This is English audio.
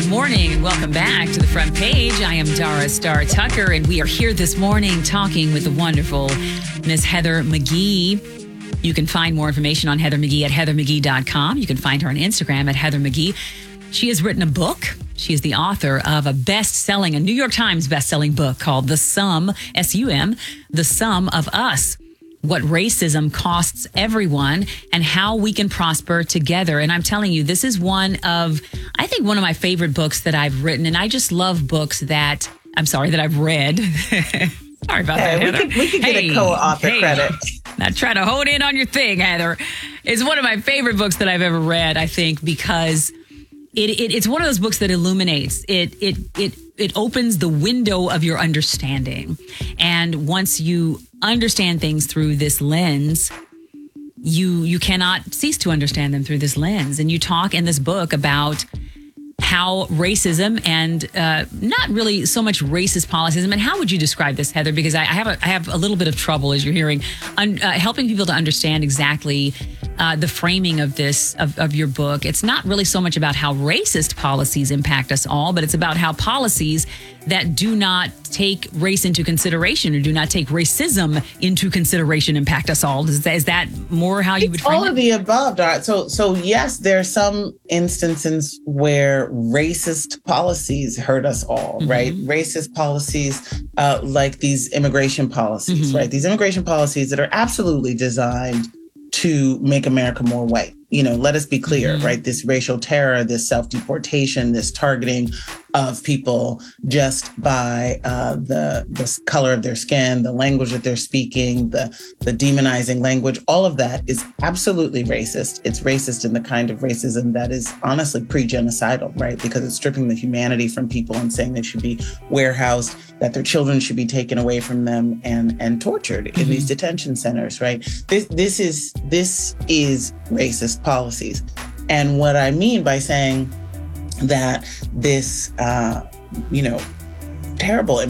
good morning and welcome back to the front page. I am Dara Star Tucker, and we are here this morning talking with the wonderful Miss Heather McGhee. You can find more information on Heather McGhee at heathermcghee.com. You can find her on Instagram at Heather McGhee. She has written a book. She is the author of a New York Times best-selling book called The Sum, S-U-M, The Sum of Us. What racism costs everyone and how we can prosper together. And I'm telling you, this is one of my favorite books that I've written. And I just love books that I've read. Sorry about that, Heather. We could get a co-author credit. Not trying to hone in on your thing, Heather. It's one of my favorite books that I've ever read, I think, because it's one of those books that illuminates. It opens the window of your understanding. And once you understand things through this lens, you cannot cease to understand them through this lens. And you talk in this book about how racism and not really so much racist policies. I mean, how would you describe this, Heather? Because I have a little bit of trouble, as you're hearing, helping people to understand exactly the framing of this of your book. It's not really so much about how racist policies impact us all, but it's about how policies that do not take race into consideration or do not take racism into consideration impact us all. Is that more how you would frame it? All of the above, Dot. So yes, there are some instances where racist policies hurt us all, right? Racist policies like these immigration policies, right? These immigration policies that are absolutely designed to make America more white. You know, let us be clear, right? This racial terror, this self-deportation, this targeting of people just by the color of their skin, the language that they're speaking, the demonizing language, all of that is absolutely racist. It's racist in the kind of racism that is honestly pre-genocidal, right? Because it's stripping the humanity from people and saying they should be warehoused, that their children should be taken away from them and tortured in these detention centers, right? This is racist policies. And what I mean by saying that this, terrible